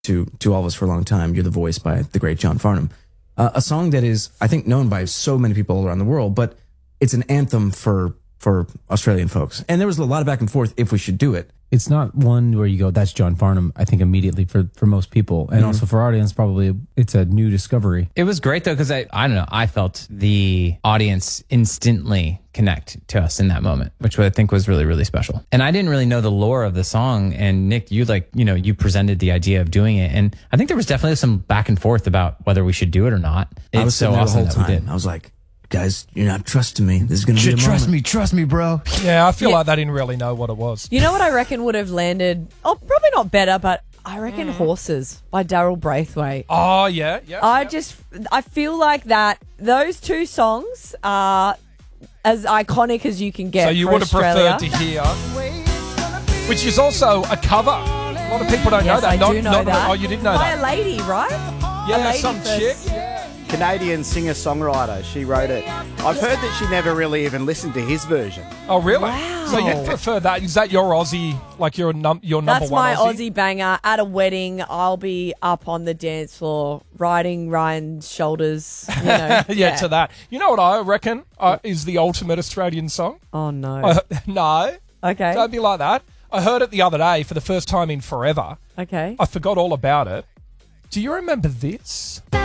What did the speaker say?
to all of us for a long time. You're the Voice by the great John Farnham. A song that is, I think, known by so many people all around the world, but it's an anthem for Australian folks. And there was a lot of back and forth if we should do it. It's not one where you go, that's John Farnham, I think, immediately for most people. And also for our audience, probably it's a new discovery. It was great, though, because I don't know, I felt the audience instantly connect to us in that moment, which I think was really, really special. And I didn't really know the lore of the song. And Nick, you you presented the idea of doing it. And I think there was definitely some back and forth about whether we should do it or not. I was so awesome the whole time. I was like, guys, you're not trusting me. This is going to be a moment. Trust me, bro. Yeah, I feel like they didn't really know what it was. You know what I reckon would have landed? Oh, probably not better, but I reckon Horses by Daryl Braithwaite. Oh, yeah. I feel like those two songs are as iconic as you can get. So you for would have Australia. preferred to hear, which is also a cover. A lot of people don't know that. I do know that. Oh, you did know by that. a lady, right? Yeah, a lady some chick. Canadian singer-songwriter. She wrote it. I've heard that she never really even listened to his version. Oh, really? Wow. So you prefer that? Is that your Aussie, like your number one That's my Aussie? Aussie banger. At a wedding, I'll be up on the dance floor, riding Ryan's shoulders. You know, yeah, to that. You know what I reckon is the ultimate Australian song? Oh, no. No. Okay. Don't be like that. I heard it the other day for the first time in forever. Okay. I forgot all about it. Do you remember this?